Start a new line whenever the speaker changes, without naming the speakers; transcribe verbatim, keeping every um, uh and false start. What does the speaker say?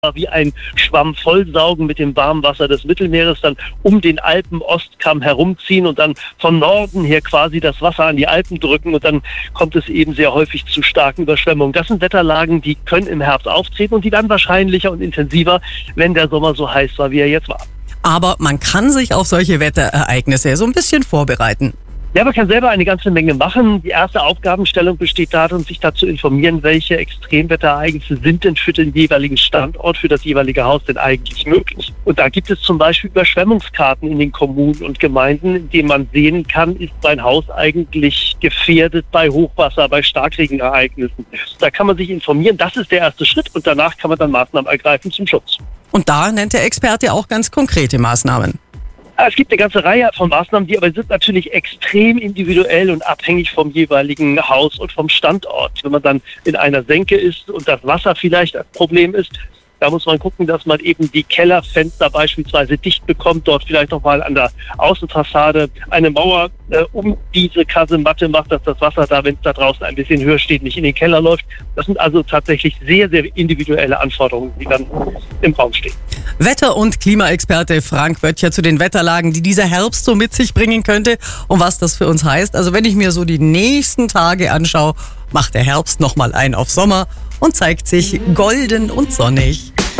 wie ein Schwamm vollsaugen mit dem warmen Wasser des Mittelmeeres, dann um den Alpen-Ostkamm herumziehen und dann von Norden her quasi das Wasser an die Alpen drücken, und dann kommt es eben sehr häufig zu starken Überschwemmungen. Das sind Wetterlagen, die können im Herbst auftreten und die dann wahrscheinlicher und intensiver, wenn der Sommer so heiß war, wie er jetzt war.
Aber man kann sich auf solche Wetterereignisse so ein bisschen vorbereiten.
Ja, man kann selber eine ganze Menge machen. Die erste Aufgabenstellung besteht darin, sich dazu informieren, welche Extremwetterereignisse sind denn für den jeweiligen Standort, für das jeweilige Haus denn eigentlich möglich. Und da gibt es zum Beispiel Überschwemmungskarten in den Kommunen und Gemeinden, in denen man sehen kann, ist mein Haus eigentlich gefährdet bei Hochwasser, bei Starkregenereignissen. Da kann man sich informieren, das ist der erste Schritt, und danach kann man dann Maßnahmen ergreifen zum Schutz.
Und da nennt der Experte auch ganz konkrete Maßnahmen.
Es gibt eine ganze Reihe von Maßnahmen, die aber sind natürlich extrem individuell und abhängig vom jeweiligen Haus und vom Standort. Wenn man dann in einer Senke ist und das Wasser vielleicht ein Problem ist, da muss man gucken, dass man eben die Kellerfenster beispielsweise dicht bekommt, dort vielleicht nochmal an der Außenfassade eine Mauer äh, um diese Kasematte macht, dass das Wasser da, wenn es da draußen ein bisschen höher steht, nicht in den Keller läuft. Das sind also tatsächlich sehr, sehr individuelle Anforderungen, die dann im Raum stehen.
Wetter- und Klimaexperte Frank Böttcher zu den Wetterlagen, die dieser Herbst so mit sich bringen könnte und was das für uns heißt. Also wenn ich mir so die nächsten Tage anschaue, macht der Herbst nochmal ein auf Sommer und zeigt sich golden und sonnig.